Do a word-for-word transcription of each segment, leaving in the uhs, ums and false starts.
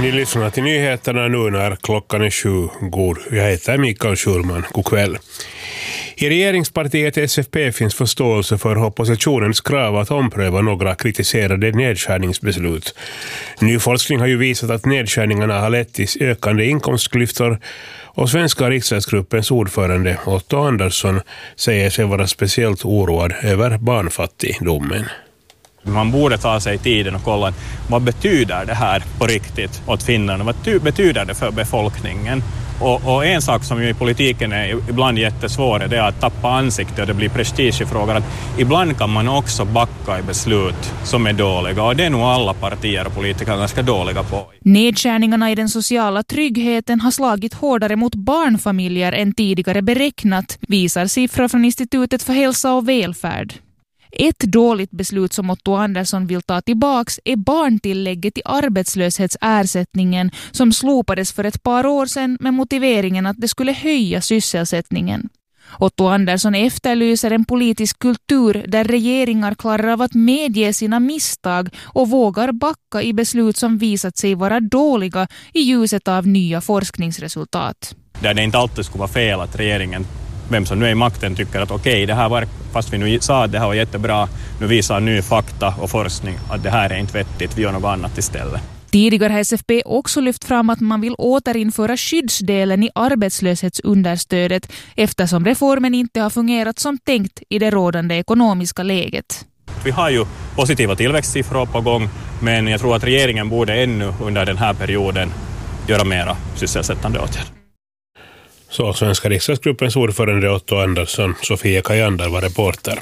Ni lyssnar till nyheterna nu när klockan är sju. God, jag heter Mikael Schurman. God kväll. I regeringspartiet S F P finns förståelse för oppositionens krav att ompröva några kritiserade nedskärningsbeslut. Ny forskning har ju visat att nedskärningarna har lett till ökande inkomstklyftor, och svenska riksdagsgruppens ordförande Otto Andersson säger sig vara speciellt oroad över barnfattigdomen. Man borde ta sig tiden och kolla vad betyder det här på riktigt åt Finland och vad betyder det för befolkningen. Och, och en sak som ju i politiken är ibland jättesvår är det att tappa ansikte och det blir prestige i frågan. Att ibland kan man också backa i beslut som är dåliga, och det är nog alla partier och politiker ganska dåliga på. Nedskärningarna i den sociala tryggheten har slagit hårdare mot barnfamiljer än tidigare beräknat, visar siffror från Institutet för hälsa och välfärd. Ett dåligt beslut som Otto Andersson vill ta tillbaks är barntillägget i arbetslöshetsersättningen som slopades för ett par år sedan med motiveringen att det skulle höja sysselsättningen. Otto Andersson efterlyser en politisk kultur där regeringar klarar av att medge sina misstag och vågar backa i beslut som visat sig vara dåliga i ljuset av nya forskningsresultat. Där det inte alltid skulle vara fel att regeringen, vem som nu är i makten, tycker att okej, okay, det här var, fast vi nu sa att det här var jättebra, nu visar ny fakta och forskning att det här är inte vettigt, vi gör något annat istället. Tidigare har S F P också lyft fram att man vill återinföra skyddsdelen i arbetslöshetsunderstödet eftersom reformen inte har fungerat som tänkt i det rådande ekonomiska läget. Vi har ju positiva tillväxtsiffror på gång, men jag tror att regeringen borde ännu under den här perioden göra mera sysselsättande åtgärder. Så svenska riksdagsgruppens ordförande Otto Andersson, Sofia Kajander var reporter.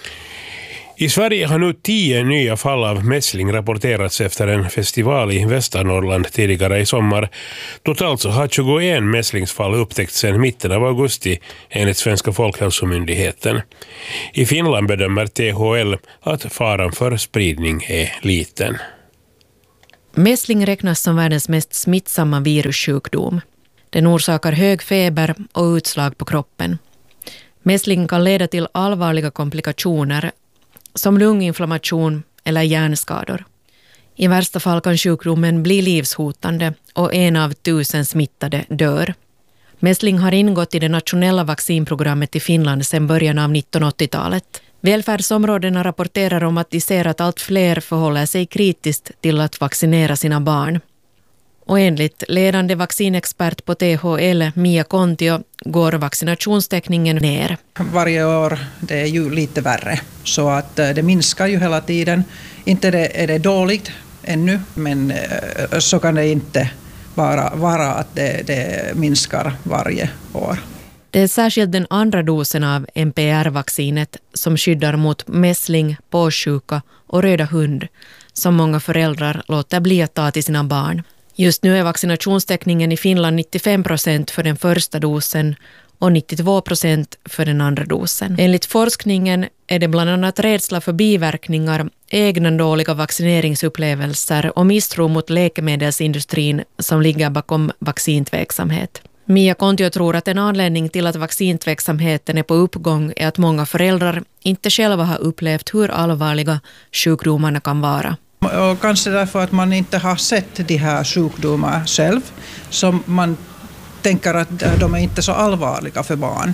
I Sverige har nu tio nya fall av mässling rapporterats efter en festival i Västernorrland tidigare i sommar. Totalt så har tjugoett mässlingsfall upptäckts sedan mitten av augusti enligt Svenska folkhälsomyndigheten. I Finland bedömer T H L att faran för spridning är liten. Mässling räknas som världens mest smittsamma virussjukdom. Den orsakar hög feber och utslag på kroppen. Mässling kan leda till allvarliga komplikationer som lunginflammation eller hjärnskador. I värsta fall kan sjukdomen bli livshotande och en av tusen smittade dör. Mässling har ingått i det nationella vaccinprogrammet i Finland sedan början av nittonhundraåttiotalet. Välfärdsområdena rapporterar om att de ser att allt fler förhåller sig kritiskt till att vaccinera sina barn. Och enligt ledande vaccinexpert på T H L, Mia Kontio, går vaccinationstäckningen ner. Varje år det är ju lite värre, så att det minskar ju hela tiden. Inte det, är det dåligt ännu, men så kan det inte bara vara att det, det minskar varje år. Det är särskilt den andra dosen av M P R-vaccinet som skyddar mot mässling, påsjuka och röda hund som många föräldrar låter bli att ta till sina barn. Just nu är vaccinationstäckningen i Finland nittiofem procent för den första dosen och nittiotvå procent för den andra dosen. Enligt forskningen är det bland annat rädsla för biverkningar, egna dåliga vaccineringsupplevelser och misstro mot läkemedelsindustrin som ligger bakom vaccintveksamhet. Mia Kontio tror att en anledning till att vaccintveksamheten är på uppgång är att många föräldrar inte själva har upplevt hur allvarliga sjukdomarna kan vara. Och kanske därför att man inte har sett de här sjukdomarna själv, som man tänker att de är inte så allvarliga för barn.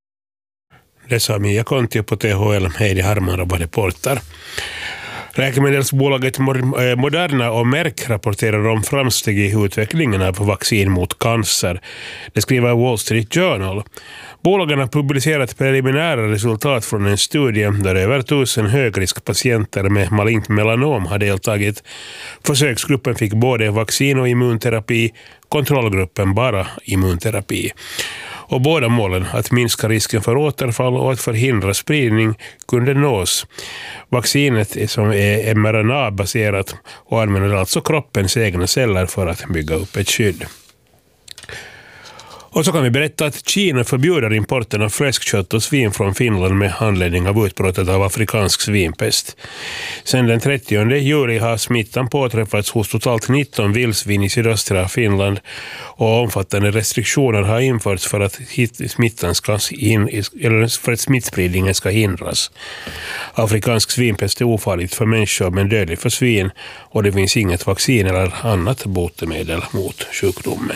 Det sa Mia Kontio på T H L. Heidi Harman var reporter. Läkemedelsbolaget Moderna och Merck rapporterar om framsteg i utvecklingen av vaccin mot cancer. Det skriver Wall Street Journal. Bolagen har publicerat preliminära resultat från en studie där över tusen högriskpatienter med malignt melanom har deltagit. Försöksgruppen fick både vaccin och immunterapi, kontrollgruppen bara immunterapi. Och båda målen, att minska risken för återfall och att förhindra spridning, kunde nås. Vaccinet är som är M R N A-baserat och använder alltså kroppens egna celler för att bygga upp ett skydd. Och så kan vi berätta att Kina förbjuder importen av fläskkött och svin från Finland med anledning av utbrottet av afrikansk svinpest. Sedan den trettionde juli har smittan påträffats hos totalt nitton vildsvin i sydöstra Finland och omfattande restriktioner har införts för att smittan ska in, eller för att smittspridningen ska hindras. Afrikansk svinpest är ofarligt för människor men dödlig för svin och det finns inget vaccin eller annat botemedel mot sjukdomen.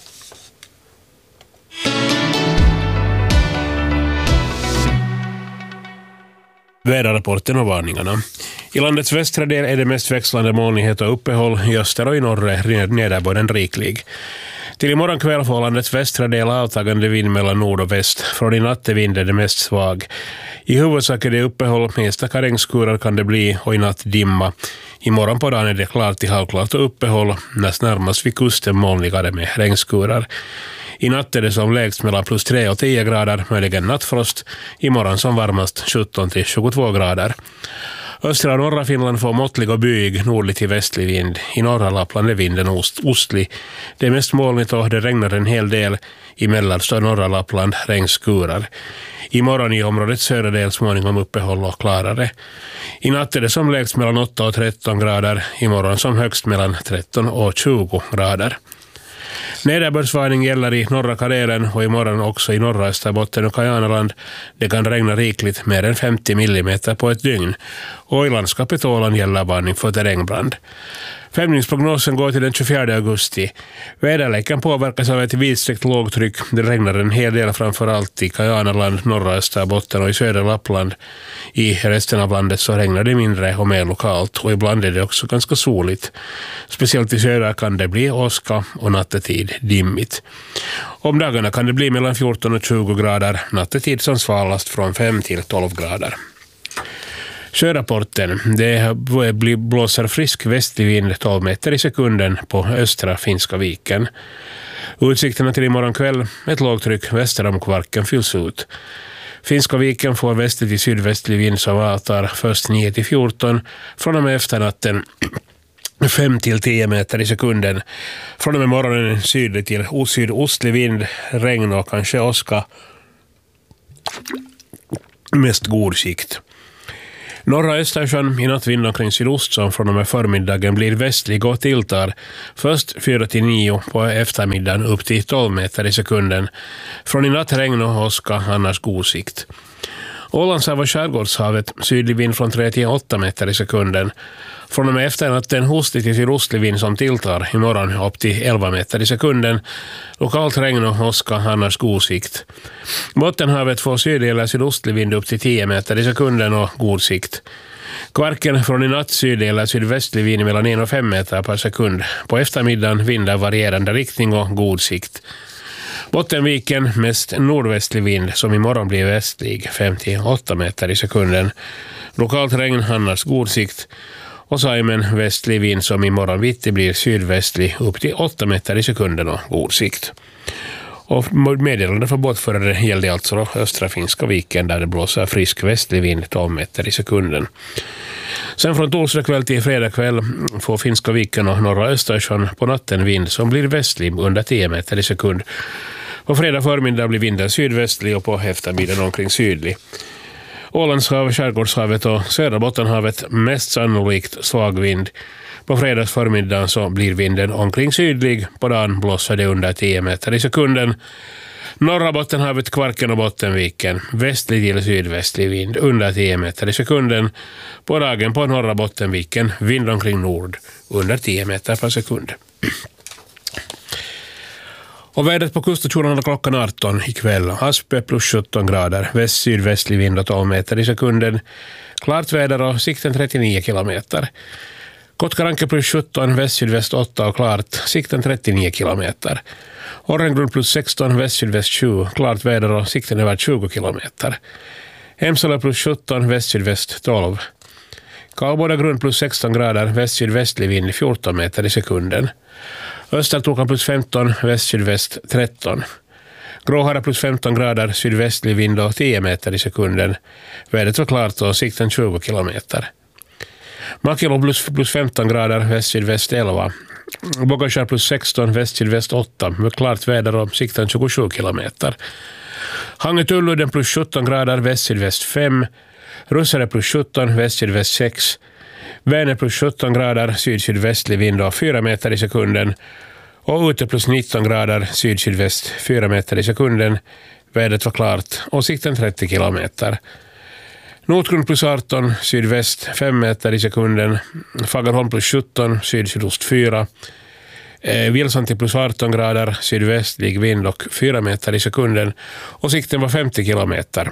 Väderrapporten och varningarna. I landets västra del är det mest växlande molnighet och uppehåll. I öster och i norr nederbörden riklig. Till imorgon kväll får landets västra del avtagande vind mellan nord och väst. Från i natt är vinden det mest svag. I huvudsak är det uppehåll, enstaka regnskurar kan det bli och i natt dimma. Imorgon på dagen är det klart till halvklart och uppehåll, näst närmast vid kusten molnigare med regnskurar. I natt är det som lägst mellan plus tre och tio grader, möjligen nattfrost. Imorgon som varmast sjutton till tjugotvå grader. Östra och norra Finland får måttlig och byig, nordlig till västlig vind. I norra Lappland är vinden ost, ostlig. Det är mest molnigt och det regnar en hel del. I mellersta och norra Lappland regnskurar. Imorgon i området södra del småningom uppehåll och klarare. I natt är det som lägst mellan åtta och tretton grader. Imorgon som högst mellan tretton och tjugo grader. Nederbördsvarning gäller i norra Karelen och imorgon också i norra Österbotten och Kajanaland. Det kan regna rikligt mer än femtio millimeter på ett dygn. Och i landskapet Åland gäller varning för terrängbrand. Femningsprognosen går till den tjugofjärde augusti. Väderleken påverkas av ett vidsträckt lågtryck. Det regnar en hel del framför allt i Kajanaland, norra Österbotten och i södra Lappland. I resten av landet så regnar det mindre och mer lokalt och ibland är det också ganska soligt. Speciellt i södra kan det bli åska och nattetid dimmigt. Om dagarna kan det bli mellan fjorton och tjugo grader, nattetid som svalast från fem till tolv grader. Sjörapporten. Det blåser frisk västlig vind tolv meter i sekunden på östra Finska viken. Utsikterna till imorgon kväll, ett lågtryck väster om Kvarken fylls ut. Finska viken får västlig till sydvästlig vind som avtar först nio till fjorton, från och med efternatten fem till tio meter i sekunden. Från och med morgonen sydlig till osydostlig vind, regn och kanske åska. Mest god sikt. Norra Östersjön i natt vind omkring sydost som från och med förmiddagen blir västlig och tilltar. Först fyra till nio på eftermiddagen upp till tolv meter i sekunden. Från i natt regn och åska, annars god sikt. Ålandshav och skärgårdshavet sydlig vind från tre till åtta meter i sekunden. Från och med efternatten hostig till sydostlig vind som tilltar imorgon upp till elva meter i sekunden. Lokalt regn och åska, annars god sikt. Bottenhavet får sydlig eller sydostlig vind upp till tio meter i sekunden och god sikt. Kvarken från i natt sydlig eller sydvästlig vind mellan en och fem meter per sekund. På eftermiddagen vind av varierande riktning och god sikt. Bottenviken mest nordvästlig vind som imorgon blir västlig fem till åtta meter i sekunden. Lokalt regn, annars god sikt. Och Saimen västlig vind som imorgon vitt blir sydvästlig upp till åtta meter i sekunden och god sikt. Och meddelande för båtförare gällde alltså östra Finska viken där det blåser frisk västlig vind tolv meter i sekunden. Sen från torsdag kväll till fredag kväll får Finska viken och norra Östersjön på natten vind som blir västlig under tio meter i sekund. På fredag förmiddag blir vinden sydvästlig och på eftermiddagen omkring sydlig. Ålandshav, skärgårdshavet och södra Bottenhavet mest sannolikt svag vind. På fredags förmiddag så blir vinden omkring sydlig. På dagen blåser det under tio meter i sekunden. Norra Bottenhavet, Kvarken och Bottenviken. Västlig till sydvästlig vind under tio meter i sekunden. På dagen på norra Bottenviken vind omkring nord under tio meter per sekund. Och vädret på kuststationerna klockan arton ikväll. Aspe plus sjutton grader. Väst-sydvästlig vind och tolv meter i sekunden. Klart väder och sikten trettionio kilometer. Kotkaranke plus sjutton, väst-sydväst åtta och klart. Sikten trettionio kilometer. Orrengrund plus sexton, väst-sydväst tjugo. Klart väder och sikten över tjugo kilometer. Hemsala plus sjutton, väst-sydväst tolv. Karlbodagrund plus sexton grader. Väst-sydvästlig vind fjorton meter i sekunden. Östertokan plus femton, väst-sydväst tretton. Gråhara plus femton grader, sydvästlig vind och tio meter i sekunden. Vädret var klart och sikten tjugo kilometer. Makilo plus, plus femton grader, väst-sydväst elva. Bogotá plus sexton, väst till väst åtta med klart väder och sikten tjugosju kilometer. Hangetuludden plus sjutton grader, väst till väst fem. Russare plus sjutton, väst till väst sex. Vänern plus sjutton grader, syd-sydvästlig vind och fyra meter i sekunden. Och ute plus nitton grader, syd-sydväst fyra meter i sekunden. Vädret var klart och sikten trettio kilometer. Nordgrund plus arton, sydväst fem meter i sekunden. Fagerholm plus sjutton, syd-sydost fyra. Eh, Vilsanti plus arton grader, sydvästlig vind och fyra meter i sekunden. Och sikten var femtio kilometer.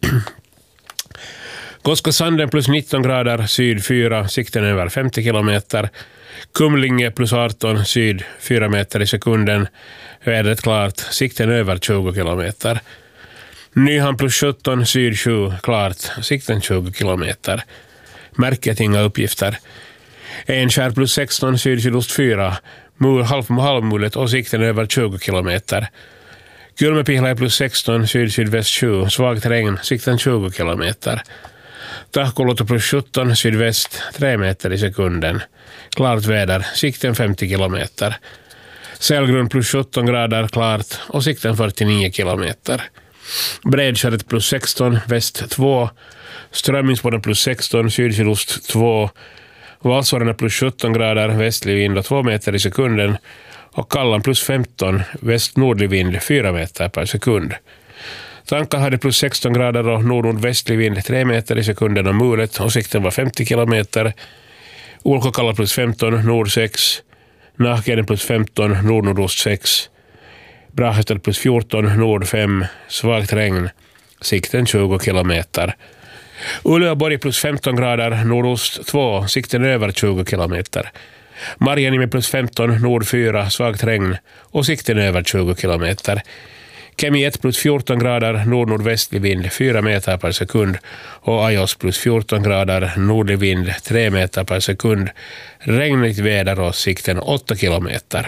Goskasanden plus nitton grader, syd fyra, sikten över femtio kilometer. Kumlinge plus arton, syd fyra meter i sekunden. Vädret klart, sikten över tjugo kilometer. Nyhamn plus sjutton, syd sju, klart, sikten tjugo kilometer. Märket inga uppgifter. Enskär plus sexton, syd sydost fyra, mul, halv, halvmulet och sikten över tjugo kilometer. Kulmepihla plus sexton, syd sydväst sju, svagt regn, sikten tjugo kilometer. Tahkoloto plus sjutton, sydväst tre meter i sekunden. Klart väder, sikten femtio kilometer. Sälgrund plus sjutton grader, klart och sikten fyrtionio kilometer. Bredskäret plus sexton, väst två. Strömmingsbåden plus sexton, syd-sydost två. Valsvararna plus sjutton grader, västlig vind och två meter i sekunden. Och Kallan plus femton, väst-nordlig vind fyra meter per sekund. Tankar hade plus sexton grader och nord-nordvästlig vind tre meter i sekunden och mulet och sikten var femtio kilometer. Ulkokalla plus femton, nord sex. Nahkenen plus femton, nord-nordost sex. Brahestad plus fjorton, nord fem. Svagt regn, sikten tjugo kilometer. Uleåborg plus femton grader, nordost två, sikten över tjugo kilometer. Marjanimi plus femton, nord fyra, svagt regn och sikten över tjugo kilometer. Kemi ett plus fjorton grader, nord-nordvästlig vind fyra meter per sekund och Ajos plus fjorton grader, nordlig vind tre meter per sekund. Regnigt väder och sikten åtta kilometer.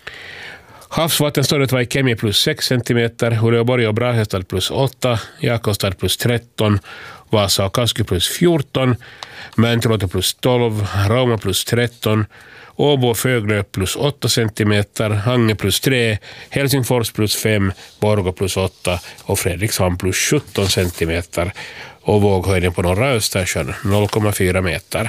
Havsvattenståndet var i Kemi plus sex centimeter, Uleåborg och Brahestad plus åtta, Jakobstad plus tretton, Vasa och Kasky plus fjorton, Mäntyluoto plus tolv, Rauma plus tretton, Åbo och Föglö plus åtta centimeter, Hange plus tre, Helsingfors plus fem, Borgå plus åtta och Fredrikshamn plus sjutton centimeter och våghöjden på norra Östersjön noll komma fyra meter.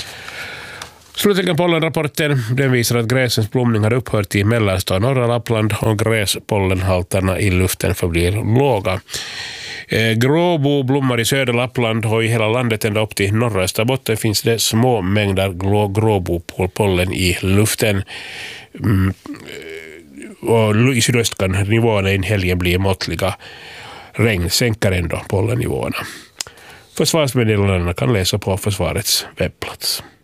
Slutligen pollenrapporten, den visar att gräsens blomning har upphört i mellersta och norra Lappland och gräspollenhalterna i luften förblir låga. Eh, gråbo blommar i södra Lappland och i hela landet ända upp till norra Österbotten finns det små mängder grå, gråbopollen i luften. Mm, och i sydöst kan nivåerna i helgen bli måttliga. Regn sänker ändå pollennivåerna. Försvarsmeddelandena kan läsa på försvarets webbplats.